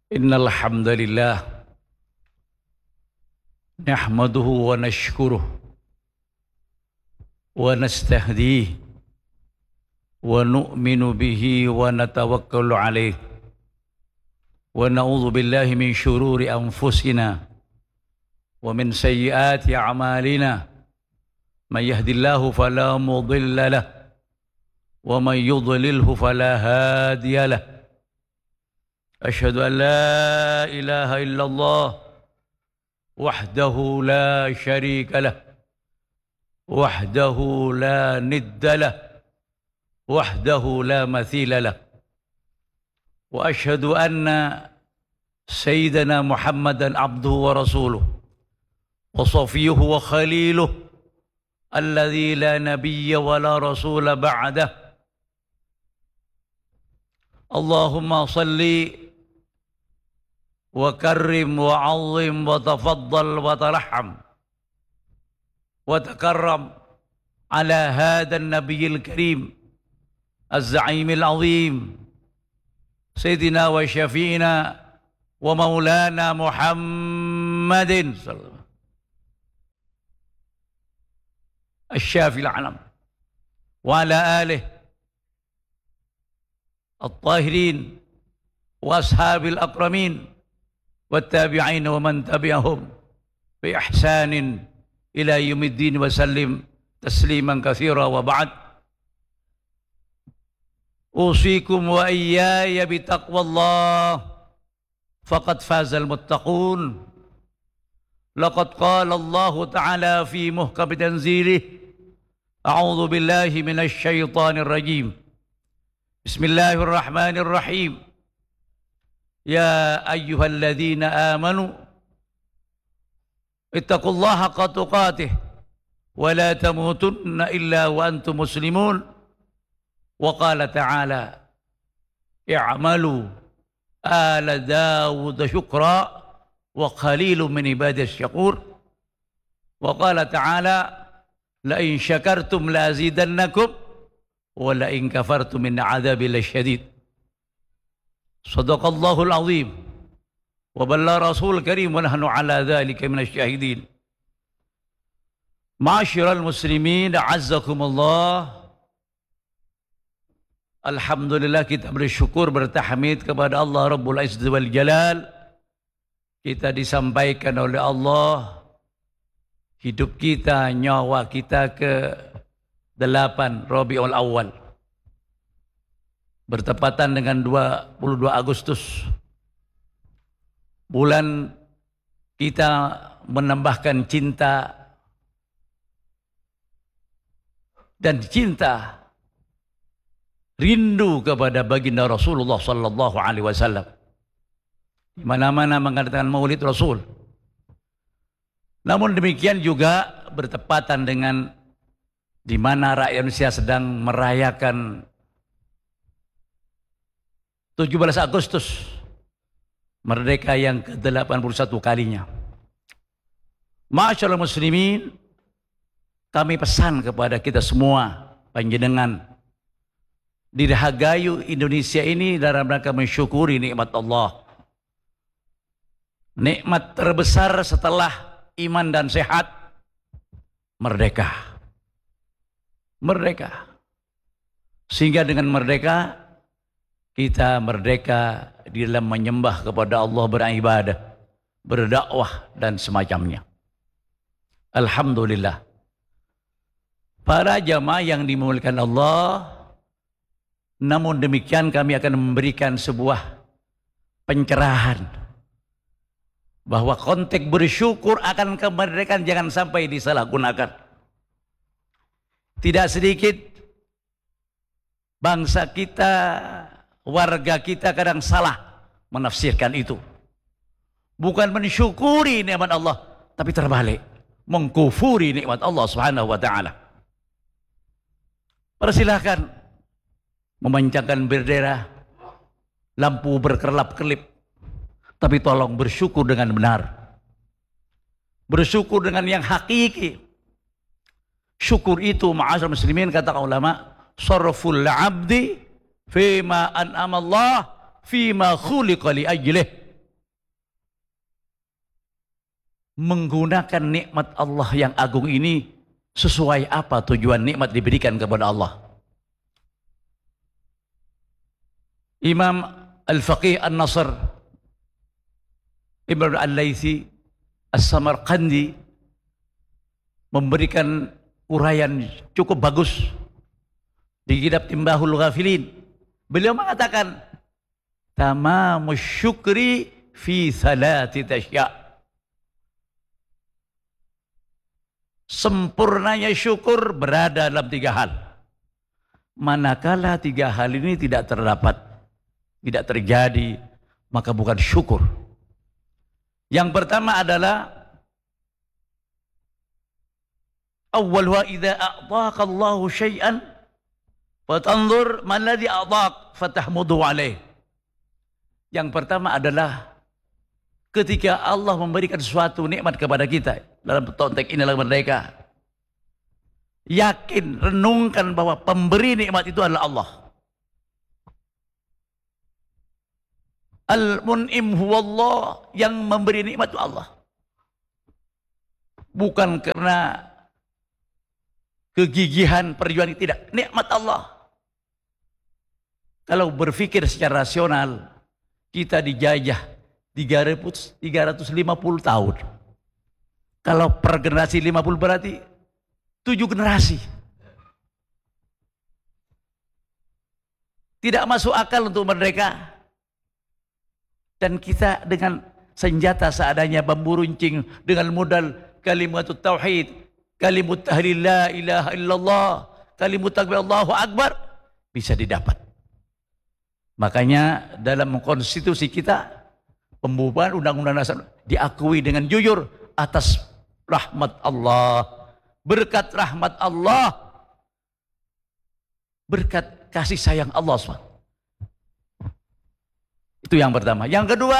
Innal hamdalillah nahmaduhu wa nashkuruh wa nastahdihi wa nu'minu bihi wa natawakkalu alayh wa na'udzu billahi min shururi anfusina wa min sayyiati a'malina man yahdihillahu fala mudilla lahu wa man yudlilhu fala hadiya lahu. أشهد أن لا إله إلا الله وحده لا شريك له وحده لا ند له وحده لا مثيل له وأشهد أن سيدنا محمدا عبده ورسوله وصفيه وخليله الذي لا نبي ولا رسول بعده. اللهم صل وكرم وعظم وتفضل وترحم وتكرم على هذا النبي الكريم الزعيم العظيم سيدنا وشفينا ومولانا محمد صلى الله عليه وسلم الشافي العلم وعلى آله الطاهرين وأصحاب الأكرمين والتابعين ومن تبعهم بإحسان إلى يوم الدين وسلم تسليما كثيرا. وبعد أوصيكم وإياي بتقوى الله فقد فاز المتقون. لقد قال الله تعالى في محكم تنزيله أعوذ بالله من الشيطان الرجيم بسم الله الرحمن الرحيم يا أيها الذين آمنوا اتقوا الله حق تقاته ولا تموتن إلا وأنتم مسلمون. وقال تعالى اعملوا آل داود شكرا وقليل من عبادي الشكور. وقال تعالى لئن شكرتم لأزيدنكم ولئن كفرتم من عذابي لشديد. Sadaqallahul azim wa balla rasul karim wa nahnu ala dhalika minasy syahidin. Ma'asyiral muslimin a'azzakumullah. Alhamdulillah kita bersyukur bertahmid kepada Allah Rabbul Izzati wal Jalal. Kita disampaikan oleh Allah hidup kita, nyawa kita ke 8 Rabiul Awal, bertepatan dengan 22 Agustus. Bulan kita menambahkan cinta dan cinta rindu kepada baginda Rasulullah sallallahu alaihi wasallam. Di mana-mana mengadakan Maulid Rasul. Namun demikian juga bertepatan dengan di mana rakyat Indonesia sedang merayakan 17 Agustus, merdeka yang ke-81 kalinya. Ma'asyiral muslimin, kami pesan kepada kita semua, panjenengan, dirahagayu Indonesia ini dalam rangka mensyukuri nikmat Allah. Nikmat terbesar setelah iman dan sehat, merdeka. Merdeka. Sehingga dengan merdeka, kita merdeka di dalam menyembah kepada Allah, beribadah, berdakwah dan semacamnya. Alhamdulillah. Para jamaah yang dimuliakan Allah, namun demikian kami akan memberikan sebuah pencerahan bahwa konteks bersyukur akan kemerdekaan jangan sampai disalahgunakan. Tidak sedikit bangsa kita, warga kita kadang salah menafsirkan itu. Bukan mensyukuri nikmat Allah, tapi terbalik, mengkufuri nikmat Allah Subhanahu wa taala. Persilahkan memanjangkan bendera, lampu berkerlap-kerlip, tapi tolong bersyukur dengan benar. Bersyukur dengan yang hakiki. Syukur itu ma'asyiral muslimin, kata ulama, sarful 'abdi fima an'ama Allah fima khuliqa li ajlih. menggunakan nikmat Allah yang agung ini sesuai apa tujuan nikmat diberikan kepada Allah. Imam Al-Faqih An-Nasr Ibn Al-Laythi As-Samarqandi memberikan uraian cukup bagus di kitab Timbahul Ghafilin. Beliau mengatakan, tamamus syukri fi salati tasya'. Sempurnanya syukur berada dalam 3 hal. Manakala 3 hal ini tidak terdapat, tidak terjadi, maka bukan syukur. Yang pertama adalah awwaluha idza a'taka Allahu syai'an fatanzur man ladzi a'tak fatahmudu alaih. Yang pertama adalah ketika Allah memberikan suatu nikmat kepada kita, dalam konteks ini adalah mereka, yakin, renungkan bahwa pemberi nikmat itu adalah Allah. Al-Mun'im huwallah, yang memberi nikmat itu Allah. Bukan karena kegigihan perjuangan, tidak. Nikmat Allah. Kalau berpikir secara rasional, kita dijajah 350 tahun. Kalau per generasi 50 berarti 7 generasi. Tidak masuk akal untuk mereka. Dan kita dengan senjata seadanya, bambu runcing, dengan modal kalimat tauhid, kalimat tahlil la ilaha illallah, kalimat takbir Allahu akbar, bisa didapat. Makanya dalam konstitusi kita, pembubaran undang-undang dasar diakui dengan jujur atas rahmat Allah, berkat rahmat Allah, berkat kasih sayang Allah SWT. Itu yang pertama. Yang kedua,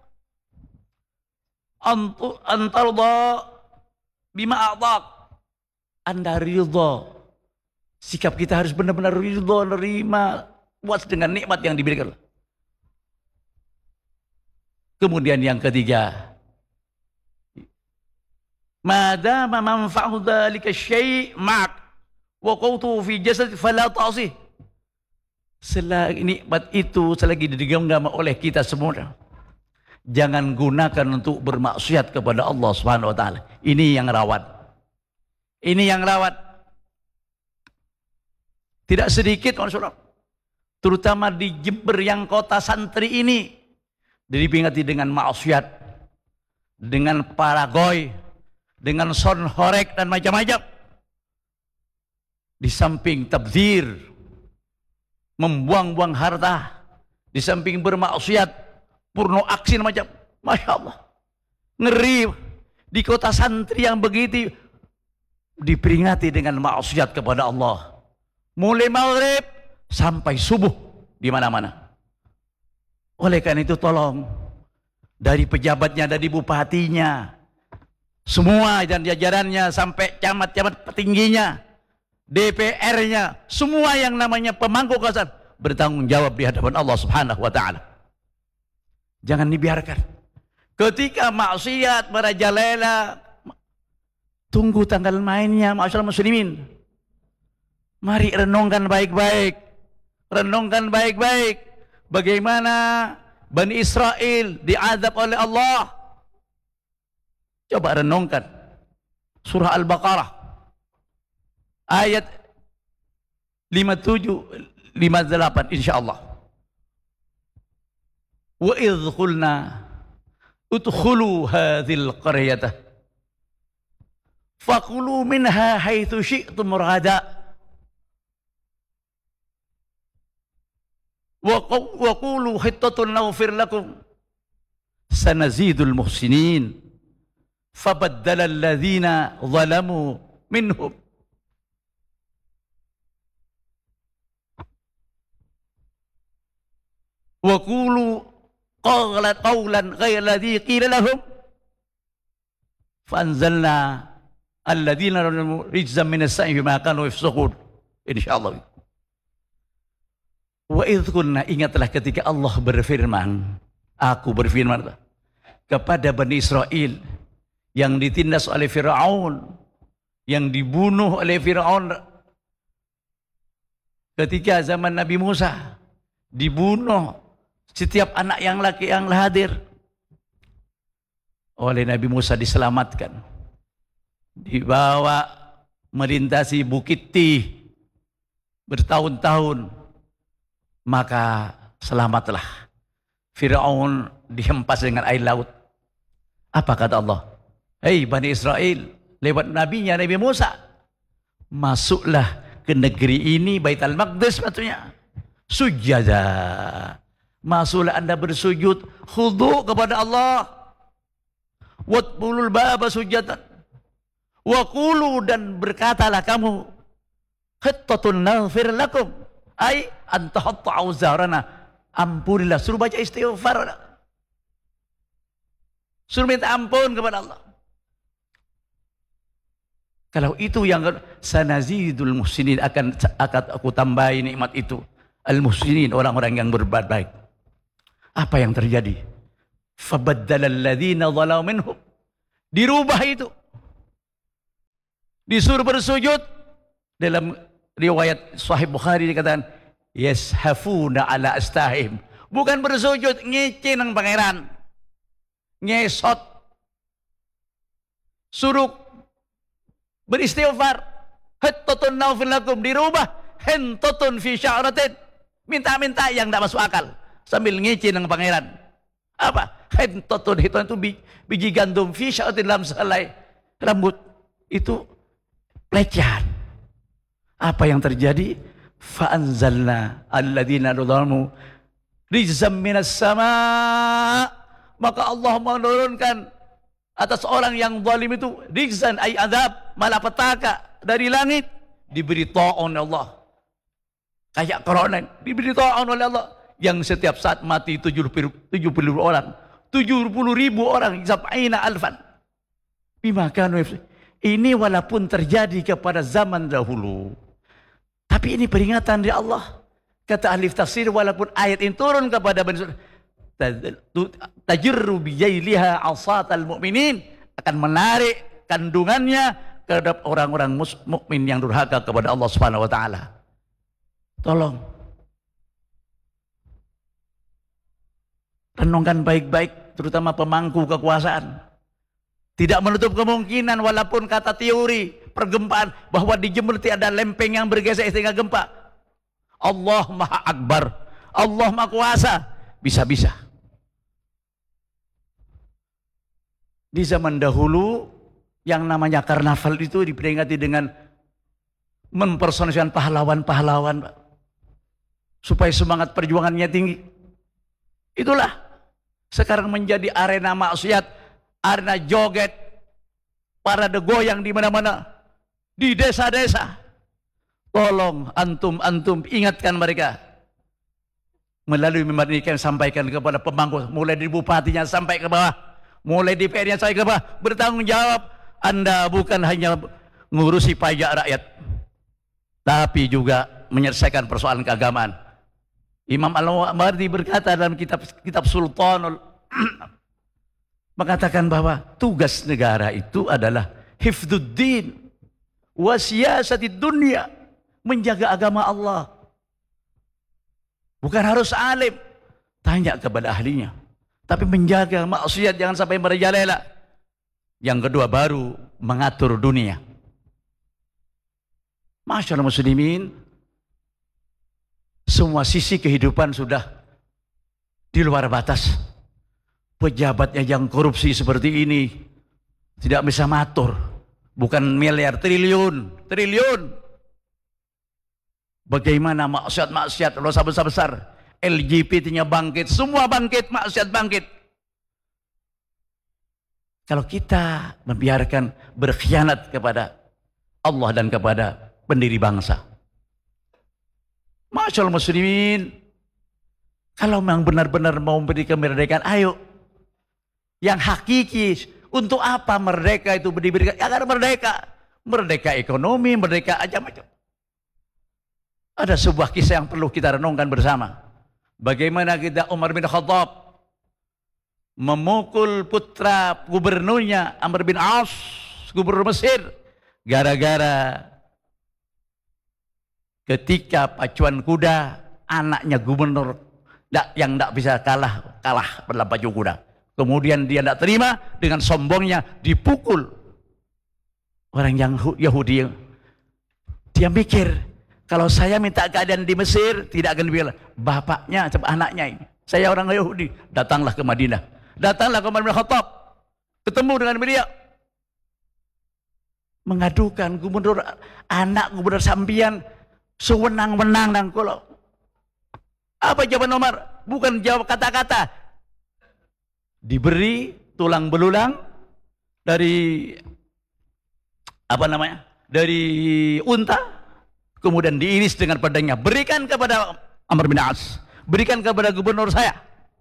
antarda bima a'tak. Anda ridha. Sikap kita harus benar-benar ridha, nerima, puas dengan nikmat yang diberikan. Kemudian yang ketiga, madama manfa'u dzalika syai' ma'ak wa qawtu fi jasad fala ta'sih. Selagi nikmat itu selagi digenggam oleh kita semua, jangan gunakan untuk bermaksiat kepada Allah Subhanahu wa taala. Ini yang rawat. Ini yang rawat. Tidak sedikit masyarakat, terutama di Jember yang kota santri ini, diperingati dengan maksiat, dengan paragoy, dengan son horek dan macam-macam. Di samping tabdzir, membuang-buang harta, di samping bermaksiat, purno aksi macam, masya Allah, ngeri. Di kota santri yang begitu diperingati dengan maksiat kepada Allah, mulai maghrib sampai subuh di mana-mana. Oleh karena itu tolong, dari pejabatnya, dari bupatinya, semua dan jajarannya sampai camat-camat petingginya, DPR-nya, semua yang namanya pemangku kekuasaan bertanggung jawab di hadapan Allah Subhanahu wa taala. Jangan dibiarkan. Ketika maksiat merajalela, tunggu tanggal mainnya, masyaallah muslimin. Mari renungkan baik-baik. Renungkan baik-baik bagaimana Bani Israel diazab oleh Allah. Coba renungkan surah Al-Baqarah ayat 57 58 insyaallah. Wa idh qulna udkhulu hadhil qaryata faqulu minha haitsu syi'tum ragada wa qulu hittatun naghfir lakum sanazidul muhsinin fabaddala alladhina zalamu minhum wa qulu qawlan ghayra alladhi qila lahum fanzalna alladhina rijzan minas sa'i bima kanu yafsukun. Insyaallah. Wa idh qulna, ingatlah ketika Allah berfirman, aku berfirman kepada Bani Israel yang ditindas oleh Fir'aun, yang dibunuh oleh Fir'aun ketika zaman Nabi Musa, dibunuh setiap anak yang laki yang hadir. Oleh Nabi Musa diselamatkan, dibawa melintasi Bukit Tih bertahun-tahun, maka selamatlah Fir'aun dihempas dengan air laut. Apa kata Allah? Hei Bani Israel, lewat nabinya Nabi Musa, masuklah ke negeri ini, Baitul Maqdis maksudnya, sujada, masuklah anda bersujud, khudu kepada Allah, wadbulul baba sujatan, wa qulu, dan berkatalah kamu, hittatun naghfir lakum, ay antahatta auzarana, ampunilah, suruh baca istighfar, suruh minta ampun kepada Allah. Kalau itu yang sanazidul muhsinin, akan aku tambahi nikmat itu. Al-muhsinin, orang-orang yang berbuat baik. Apa yang terjadi? Fabaddala alladhina dhalamu minhum. Dirubah itu. Disuruh bersujud. Dalam riwayat Sahih Bukhari dikatakan, yashafuna ala astahim. Bukan bersujud, ngece nang pangeran. Ngesot. Suruh beristighfar, hittatun naufil lakum, dirubah hentatun fi sya'ratin, minta-minta yang tidak masuk akal sambil ngece dengan pangeran. Apa? Hentatun, hitungan itu biji gandum, fi sya'ratin, dalam selai rambut. Itu pelecehan. Apa yang terjadi? Fa'anzalna alladhina dzalamu rijzam minas sama', maka Allah menurunkan atas orang yang zalim itu rizan, ay azab, malapetaka dari langit, diberi ta'un Allah, kayak corona, diberi ta'un oleh Allah, yang setiap saat mati 70 orang, 70.000 orang, sab'ina alfan bima kanu. Ini walaupun terjadi kepada zaman dahulu, tapi ini peringatan dari Allah. Kata ahli tafsir, walaupun ayat ini turun kepada Bani Israil, tajirru bijailiha asatal mu'minin, akan menarik kandungannya terhadap orang-orang mukmin yang durhaka kepada Allah Subhanahu wa taala. Tolong renungkan baik-baik, terutama pemangku kekuasaan. Tidak menutup kemungkinan, walaupun kata teori pergempaan bahwa di Jember ada lempeng yang bergeser sehingga gempa. Allah Maha Akbar, Allah Maha Kuasa, bisa-bisa. Di zaman dahulu yang namanya karnaval itu diperingati dengan mempersonifikasikan pahlawan-pahlawan supaya semangat perjuangannya tinggi. Itulah sekarang menjadi arena maksiat, arena joget, parade goyang di mana-mana, di desa-desa. Tolong antum ingatkan mereka melalui memberikan, sampaikan kepada pemangku, mulai dari bupatinya sampai ke bawah, mulai DPR-nya saya ke bawah, bertanggung jawab. Anda bukan hanya mengurusi pajak rakyat, tapi juga menyelesaikan persoalan keagamaan. Imam Al-Mawardi berkata dalam kitab Sultanul mengatakan bahwa tugas negara itu adalah hifdzuddin wa siyasatid dunya, menjaga agama Allah. Bukan harus alim, tanya kepada ahlinya, tapi menjaga maksiat jangan sampai merajalela. Yang kedua, baru mengatur dunia. Masyaallah muslimin, semua sisi kehidupan sudah di luar batas. Pejabatnya yang korupsi seperti ini tidak bisa matur, bukan miliar, triliun. Bagaimana maksiat-maksiat dosa besar-besar, LGBT-nya bangkit, semua bangkit, maksiat bangkit. Kalau kita membiarkan berkhianat kepada Allah dan kepada pendiri bangsa, masyaallah muslimin, kalau memang benar-benar mau memberi kemerdekaan, ayo. Yang hakiki, untuk apa merdeka itu diberikan? Agar merdeka. Merdeka ekonomi, merdeka macam-macam. Ada sebuah kisah yang perlu kita renungkan bersama. Bagaimana kita Umar bin Khattab memukul putra gubernurnya Amr bin As, gubernur Mesir, gara-gara ketika pacuan kuda anaknya gubernur yang tidak bisa kalah dalam pacu kuda. Kemudian dia tidak terima, dengan sombongnya dipukul orang yang Yahudi. Dia mikir, kalau saya minta keadaan di Mesir tidak akan dibilang bapaknya, anaknya ini. Saya orang Yahudi. Datanglah ke Madinah. Datanglah ke Umar bin Khattab. Ketemu dengan beliau. Mengadukan gubernur, anak gubernur sambian sewenang-wenang dan kalau apa jawaban Umar? Bukan jawab kata-kata. Diberi tulang belulang dari apa namanya? Dari unta, kemudian diiris dengan pedangnya. Berikan kepada Amr bin As. Berikan kepada gubernur saya.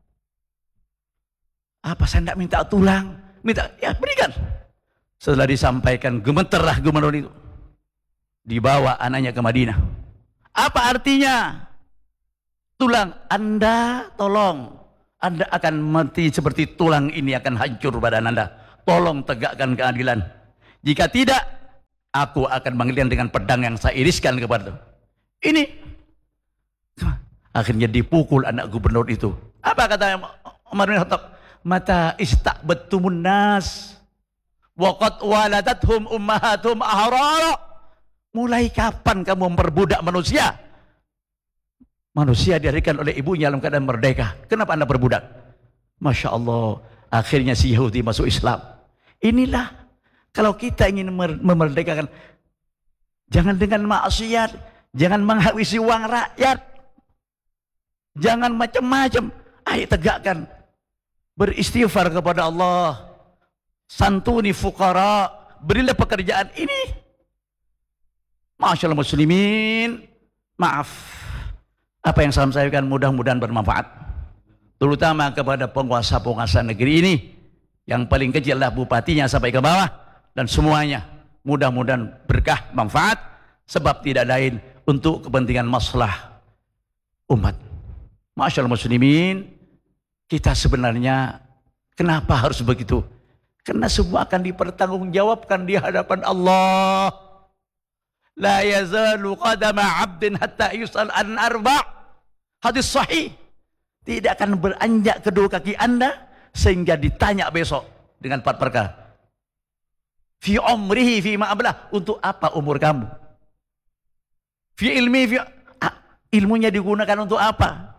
Apa saya tidak minta tulang? Minta, ya berikan. Setelah disampaikan, gemeterlah gubernur itu. Dibawa anaknya ke Madinah. Apa artinya? Tulang Anda tolong. Anda akan mati seperti tulang ini akan hancur badan Anda. Tolong tegakkan keadilan. Jika tidak, aku akan menggiliran dengan pedang yang saya iriskan kepada ini. Akhirnya dipukul anak gubernur itu. Apa kata Umar bin Khattab? Mata istaqbattumun nas wa qad waladathum ummahatum ahrar. Mulai kapan kamu memperbudak manusia? Manusia dilahirkan oleh ibunya dalam keadaan merdeka. Kenapa Anda berbudak? Masya Allah. Akhirnya si Yahudi masuk Islam. Inilah kalau kita ingin memerdekakan, jangan dengan maksiat, jangan menghabisi uang rakyat, jangan macam-macam. Ayo tegakkan, beristighfar kepada Allah, santuni fuqara, berilah pekerjaan ini. Masyaallah muslimin, maaf. Apa yang saya sampaikan mudah-mudahan bermanfaat, terutama kepada penguasa-penguasa negeri ini. Yang paling kecil adalah bupatinya sampai ke bawah dan semuanya. Mudah-mudahan berkah, manfaat, sebab tidak lain untuk kepentingan masalah umat. Masyaallah muslimin, kita sebenarnya kenapa harus begitu? Karena semua akan dipertanggungjawabkan di hadapan Allah. La yazalu qadama 'abdin hatta yus'al an arba'. Hadis sahih. Tidak akan beranjak kedua kaki Anda sehingga ditanya besok dengan 4 perkara. Fi umrihi fi ma ablah, untuk apa umur kamu? Fi ilmi ilmunya digunakan untuk apa?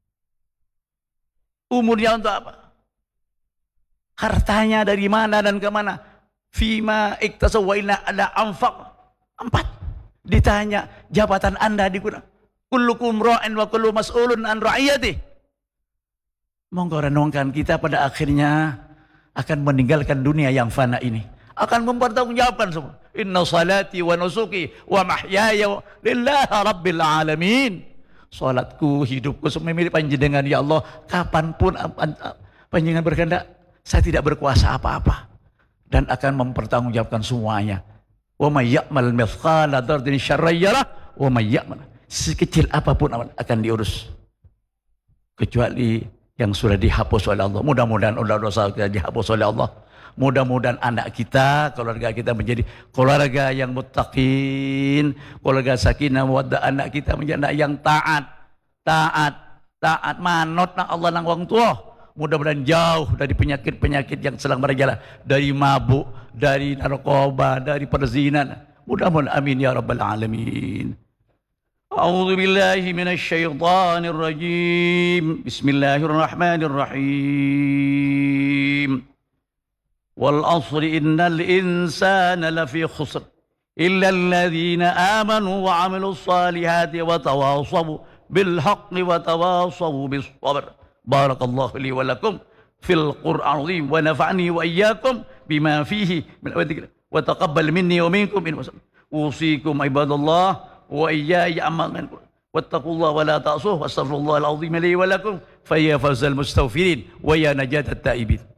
Umurnya untuk apa? Hartanya dari mana dan ke mana? Fima iktasaw wa inna ala anfaq. 4. Ditanya jabatan Anda digunakan. Kullukum ra'in wa kullu mas'ulun an ra'iyati. Monggo renungkan, kita pada akhirnya akan meninggalkan dunia yang fana ini. Akan mempertanggungjawabkan semua. Inna salati wa nusuki wa mahyaya lillahi rabbil alamin. Salatku, hidupku semua milik panjenengan ya Allah. Kapanpun panjenengan berkehendak, saya tidak berkuasa apa-apa dan akan mempertanggungjawabkan semuanya. Wa may ya'mal mithqala dzarratin syarran yarah wa may ya'mal, sekecil apapun akan diurus kecuali yang sudah dihapus oleh Allah. Mudah-mudahan dosa kita dihapus oleh Allah. Mudah-mudahan anak kita, keluarga kita menjadi keluarga yang muttaqin, keluarga sakinah mawaddah, anak kita menjadi anak yang taat manut nang Allah nang wong tua. Mudah-mudahan jauh dari penyakit-penyakit yang sedang merajalela, dari mabuk, dari narkoba, dari perzinahan. Mudah-mudahan amin ya rabbal alamin. A'udzu billahi minasy syaithanir rajim. Bismillahirrahmanirrahim. Wal 'ashri innal insana lafi khusr illa alladhina amanu wa 'amilus salihati wa tawassaw bil haqqi wa tawassaw bis sabr. Barakallahu li wa lakum fil Qur'anil azim wa nafa'ni wa iyyakum bima fihi min dzikr wa taqabbal minni wa minkum in usikum ibadallah wa iyaya amalan wattaqullaha wa la ta'suh wastaghfirullahal azim li wa lakum fa ya fawzal mustaghfirin wa ya najatat taibin.